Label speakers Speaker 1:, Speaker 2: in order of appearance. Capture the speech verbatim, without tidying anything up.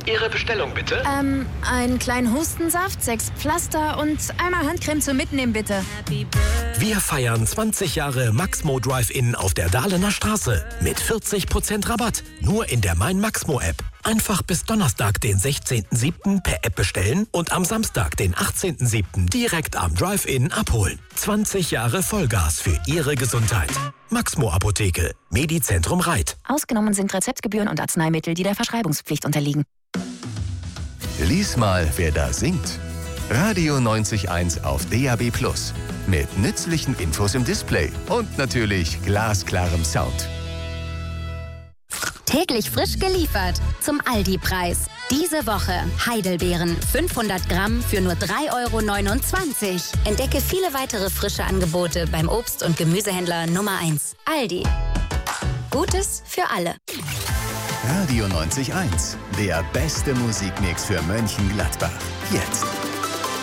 Speaker 1: Ihre Bestellung bitte?
Speaker 2: Ähm, einen kleinen Hustensaft, sechs Pflaster und einmal Handcreme zum Mitnehmen, bitte.
Speaker 3: Wir feiern zwanzig Jahre Maxmo Drive-In auf der Dahlener Straße mit vierzig Prozent Rabatt. Nur in der Mein Maxmo-App. Einfach bis Donnerstag, den sechzehnten siebten per App bestellen und am Samstag, den achtzehnten siebten direkt am Drive-In abholen. zwanzig Jahre Vollgas für Ihre Gesundheit. Maxmo Apotheke, Medizentrum Reit.
Speaker 2: Ausgenommen sind Rezeptgebühren und Arzneimittel, die der Verschreibungspflicht unterliegen.
Speaker 4: Lies mal, wer da singt. Radio neunzig Komma eins auf D A B plus. Mit nützlichen Infos im Display und natürlich glasklarem Sound.
Speaker 5: Täglich frisch geliefert zum Aldi-Preis. Diese Woche Heidelbeeren fünfhundert Gramm für nur drei Euro neunundzwanzig. Entdecke viele weitere frische Angebote beim Obst- und Gemüsehändler Nummer eins. Aldi. Gutes für alle.
Speaker 4: Radio neunzig Komma eins. Der beste Musikmix für Mönchengladbach. Jetzt.